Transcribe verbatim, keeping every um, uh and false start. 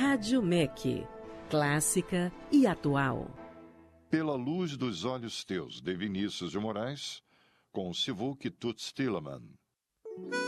Rádio M E C, clássica e atual. Pela luz dos olhos teus, de Vinícius de Moraes, com Sivuc Toots Tillemann.